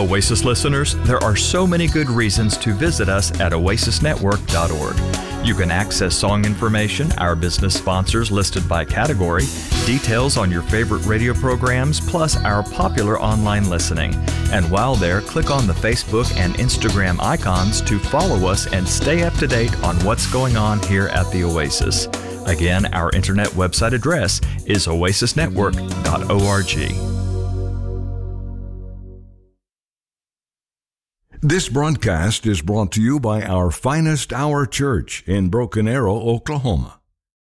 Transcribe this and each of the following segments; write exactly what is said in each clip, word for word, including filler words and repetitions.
Oasis listeners, there are so many good reasons to visit us at oasis network dot org. You can access song information, our business sponsors listed by category, details on your favorite radio programs, plus our popular online listening. And while there, click on the Facebook and Instagram icons to follow us and stay up to date on what's going on here at the Oasis. Again, our internet website address is oasis network dot org. This broadcast is brought to you by our Finest Hour Church in Broken Arrow, Oklahoma.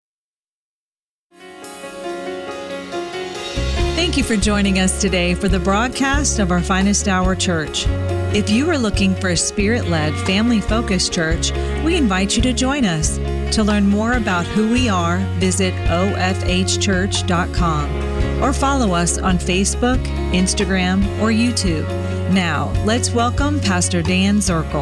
Thank you for joining us today for the broadcast of our Finest Hour Church. If you are looking for a Spirit-led, family-focused church, we invite you to join us. To learn more about who we are, visit o f h church dot com or follow us on Facebook, Instagram, or YouTube. Now, let's welcome Pastor Dan Zirkel.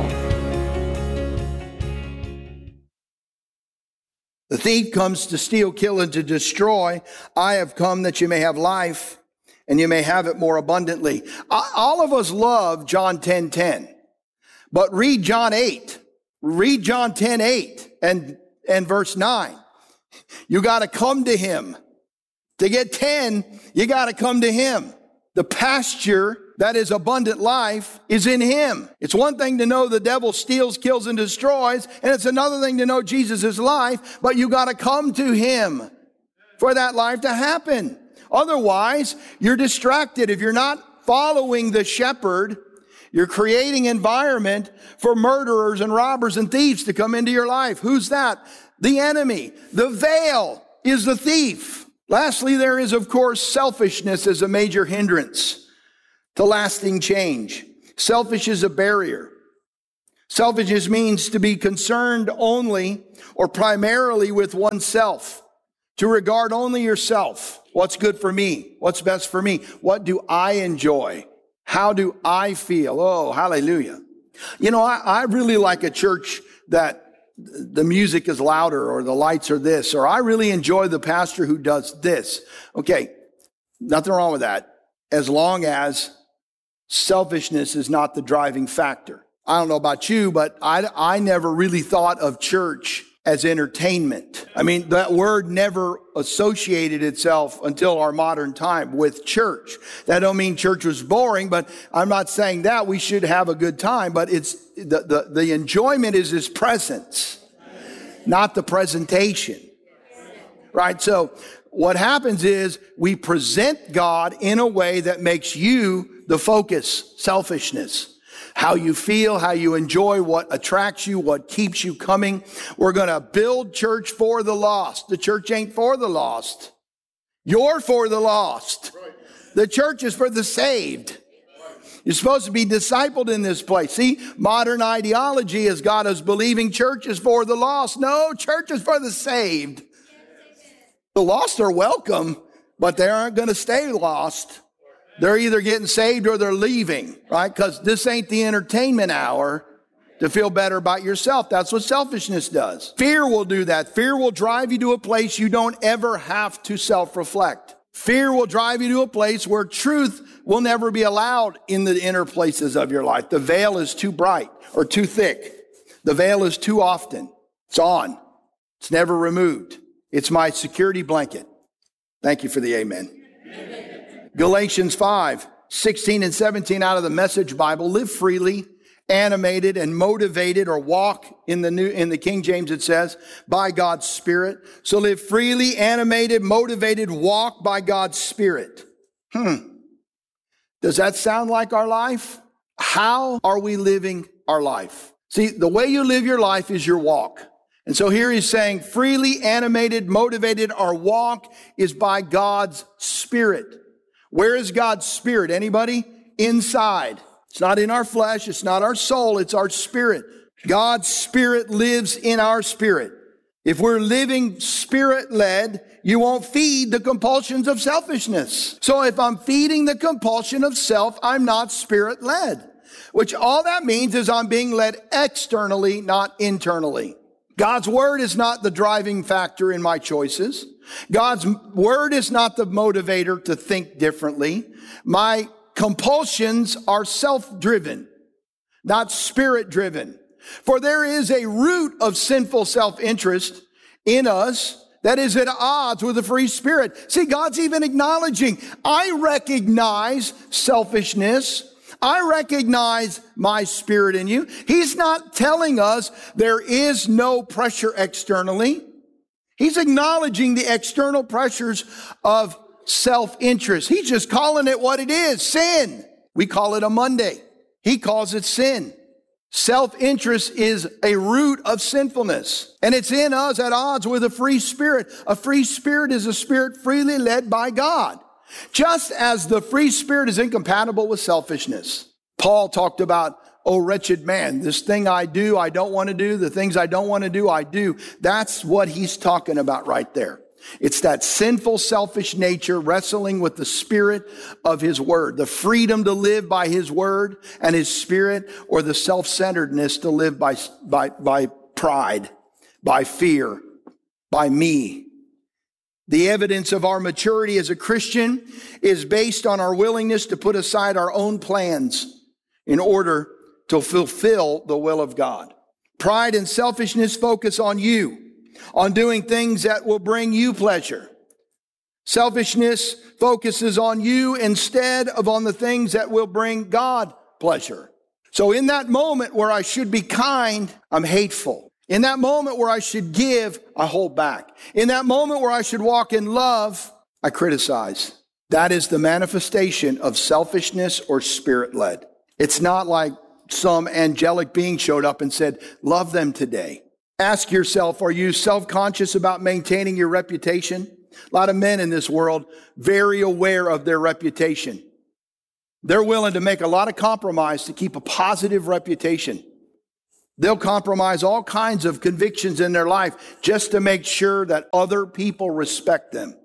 The thief comes to steal, kill, and to destroy. I have come that you may have life, and you may have it more abundantly. All of us love John ten ten, but read John eight. Read John ten eight and, and verse nine. You got to come to him. To get ten, you got to come to him. The pasture that is abundant life is in him. It's one thing to know the devil steals, kills, and destroys, and it's another thing to know Jesus is life, but you got to come to him for that life to happen. Otherwise, you're distracted. If you're not following the shepherd, you're creating environment for murderers and robbers and thieves to come into your life. Who's that? The enemy. The veil is the thief. Lastly, there is, of course, selfishness as a major hindrance to lasting change. Selfish is a barrier. Selfishness means to be concerned only or primarily with oneself, to regard only yourself. What's good for me? What's best for me? What do I enjoy? How do I feel? Oh, hallelujah. You know, I, I really like a church that the music is louder or the lights are this, or I really enjoy the pastor who does this. Okay, nothing wrong with that, as long as selfishness is not the driving factor. I don't know about you, but I, I never really thought of church as entertainment. I mean, that word never associated itself until our modern time with church. That don't mean church was boring, but I'm not saying that. We should have a good time, but it's the, the, the enjoyment is his presence, not the presentation. Right? So what happens is we present God in a way that makes you the focus, selfishness. How you feel, how you enjoy, what attracts you, what keeps you coming. We're going to build church for the lost. The church ain't for the lost. You're for the lost. The church is for the saved. You're supposed to be discipled in this place. See, modern ideology has got us believing church is for the lost. No, church is for the saved. The lost are welcome, but they aren't going to stay lost. They're either getting saved or they're leaving, right? Because this ain't the entertainment hour to feel better about yourself. That's what selfishness does. Fear will do that. Fear will drive you to a place you don't ever have to self-reflect. Fear will drive you to a place where truth will never be allowed in the inner places of your life. The veil is too bright or too thick. The veil is too often. It's on. It's never removed. It's my security blanket. Thank you for the amen. Amen. Galatians five, sixteen and seventeen out of the Message Bible. Live freely, animated and motivated, or walk in the new, in the King James it says, by God's Spirit. So live freely, animated, motivated, walk by God's Spirit. Hmm. Does that sound like our life? How are we living our life? See, the way you live your life is your walk. And so here he's saying freely, animated, motivated, our walk is by God's Spirit. Where is God's Spirit? Anybody? Inside. It's not in our flesh. It's not our soul. It's our spirit. God's Spirit lives in our spirit. If we're living Spirit-led, you won't feed the compulsions of selfishness. So if I'm feeding the compulsion of self, I'm not Spirit-led, which all that means is I'm being led externally, not internally. God's Word is not the driving factor in my choices. God's Word is not the motivator to think differently. My compulsions are self-driven, not spirit-driven. For there is a root of sinful self-interest in us that is at odds with the free spirit. See, God's even acknowledging, I recognize selfishness. I recognize my spirit in you. He's not telling us there is no pressure externally. He's acknowledging the external pressures of self-interest. He's just calling it what it is, sin. We call it a Monday. He calls it sin. Self-interest is a root of sinfulness, and it's in us at odds with a free spirit. A free spirit is a spirit freely led by God, just as the free spirit is incompatible with selfishness. Paul talked about, oh, wretched man, this thing I do, I don't want to do. The things I don't want to do, I do. That's what he's talking about right there. It's that sinful, selfish nature wrestling with the spirit of his word, the freedom to live by his word and his spirit, or the self-centeredness to live by, by, by pride, by fear, by me. The evidence of our maturity as a Christian is based on our willingness to put aside our own plans in order to fulfill the will of God. Pride and selfishness focus on you, on doing things that will bring you pleasure. Selfishness focuses on you instead of on the things that will bring God pleasure. So in that moment where I should be kind, I'm hateful. In that moment where I should give, I hold back. In that moment where I should walk in love, I criticize. That is the manifestation of selfishness or spirit-led. It's not like some angelic being showed up and said, love them today. Ask yourself, are you self-conscious about maintaining your reputation? A lot of men in this world, very aware of their reputation. They're willing to make a lot of compromise to keep a positive reputation. They'll compromise all kinds of convictions in their life just to make sure that other people respect them.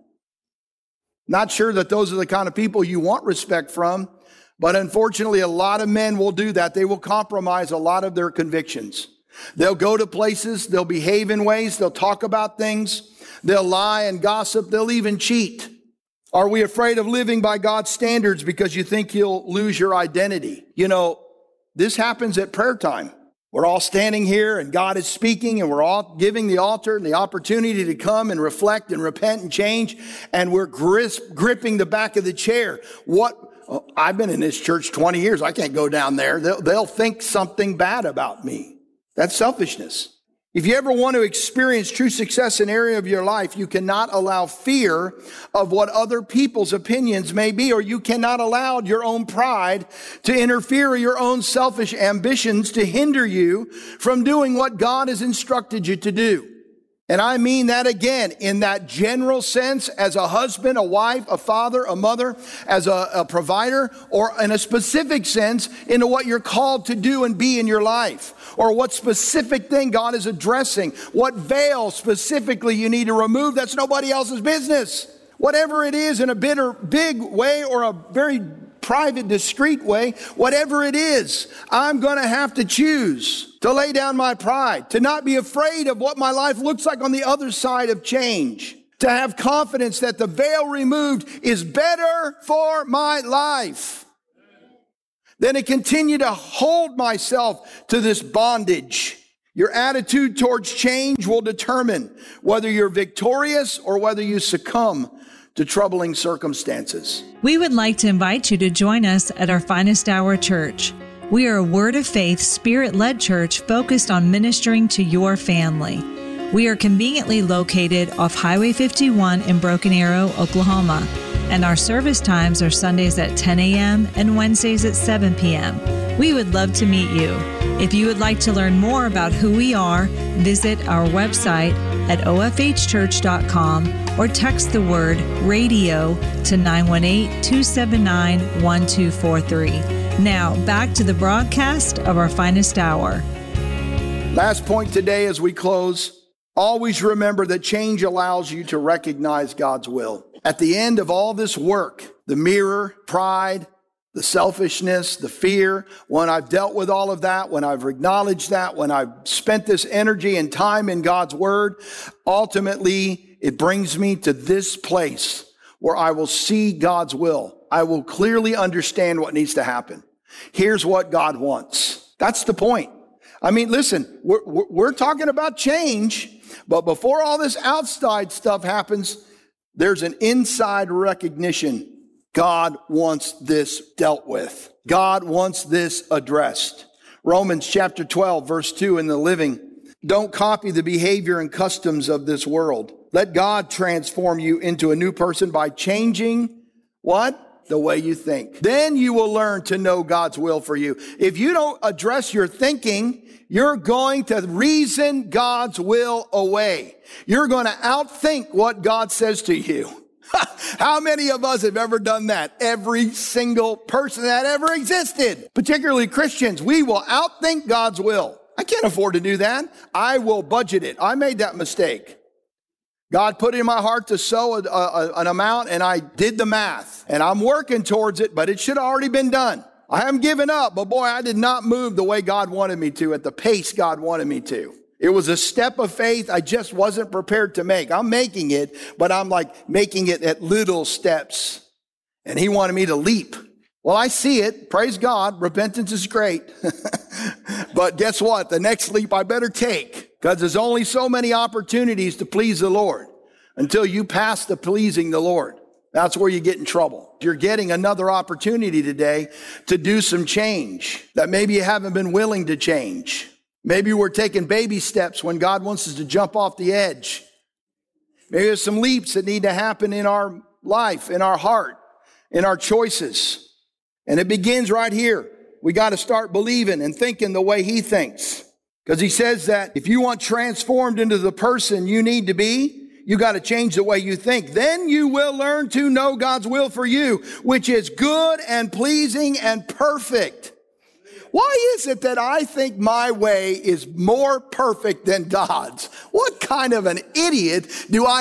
Not sure that those are the kind of people you want respect from, but unfortunately, a lot of men will do that. They will compromise a lot of their convictions. They'll go to places, they'll behave in ways, they'll talk about things, they'll lie and gossip, they'll even cheat. Are we afraid of living by God's standards because you think you'll lose your identity? You know, this happens at prayer time. We're all standing here and God is speaking and we're all giving the altar and the opportunity to come and reflect and repent and change. And we're grisp, gripping the back of the chair. What? Oh, I've been in this church twenty years. I can't go down there. They'll, they'll think something bad about me. That's selfishness. If you ever want to experience true success in an area of your life, you cannot allow fear of what other people's opinions may be, or you cannot allow your own pride to interfere, or your own selfish ambitions to hinder you from doing what God has instructed you to do. And I mean that again, in that general sense, as a husband, a wife, a father, a mother, as a, a provider, or in a specific sense into what you're called to do and be in your life, or what specific thing God is addressing, what veil specifically you need to remove. That's nobody else's business. Whatever it is, in a bitter, big way or a very private, discreet way, whatever it is, I'm going to have to choose to lay down my pride, to not be afraid of what my life looks like on the other side of change, to have confidence that the veil removed is better for my life than to continue to hold myself to this bondage. Your attitude towards change will determine whether you're victorious or whether you succumb to troubling circumstances. We would like to invite you to join us at our Finest Hour Church. We are a Word of Faith, Spirit-led church focused on ministering to your family. We are conveniently located off Highway fifty-one in Broken Arrow, Oklahoma, and our service times are Sundays at ten a.m. and Wednesdays at seven p.m. We would love to meet you. If you would like to learn more about who we are, visit our website at o f h church dot com or text the word radio to nine one eight, two seven nine, one two four three. Now, back to the broadcast of our Finest Hour. Last point today as we close. Always remember that change allows you to recognize God's will. At the end of all this work, the mirror, pride, the selfishness, the fear, when I've dealt with all of that, when I've acknowledged that, when I've spent this energy and time in God's Word, ultimately it brings me to this place where I will see God's will I will clearly understand what needs to happen. Here's what God wants. That's the point. I mean, listen, we're, we're talking about change, but before all this outside stuff happens, there's an inside recognition. God wants this dealt with. God wants this addressed. Romans chapter twelve, verse two in the Living. Don't copy the behavior and customs of this world. Let God transform you into a new person by changing what? The way you think. Then you will learn to know God's will for you. If you don't address your thinking, you're going to reason God's will away. You're going to outthink what God says to you. How many of us have ever done that? Every single person that ever existed, particularly Christians, we will outthink God's will. I can't afford to do that. I will budget it. I made that mistake. God put it in my heart to sow a, a, an amount, and I did the math. And I'm working towards it, but it should have already been done. I haven't given up, but boy, I did not move the way God wanted me to, at the pace God wanted me to. It was a step of faith I just wasn't prepared to make. I'm making it, but I'm like making it at little steps. And he wanted me to leap. Well, I see it. Praise God. Repentance is great. But guess what? The next leap I better take, because there's only so many opportunities to please the Lord until you pass the pleasing the Lord. That's where you get in trouble. You're getting another opportunity today to do some change that maybe you haven't been willing to change. Maybe we're taking baby steps when God wants us to jump off the edge. Maybe there's some leaps that need to happen in our life, in our heart, in our choices. And it begins right here. We got to start believing and thinking the way he thinks. Because he says that if you want transformed into the person you need to be, you got to change the way you think. Then you will learn to know God's will for you, which is good and pleasing and perfect. Why is it that I think my way is more perfect than God's? What kind of an idiot do I